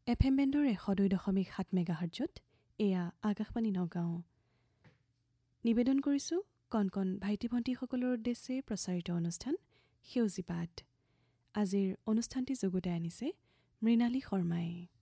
FM বেণ্ডৰ 102.7 মেগাহাৰ্টজত এয়া আকাশবাণী নগাঁও। নিবেদন কৰিছোঁ কণ ভাইটি ভণ্টিসকলৰ উদ্দেশ্যে প্ৰচাৰিত অনুষ্ঠান সেউজী পাত। আজিৰ অনুষ্ঠানটি যুগুতাই আনিছে মৃণালী শৰ্মাই।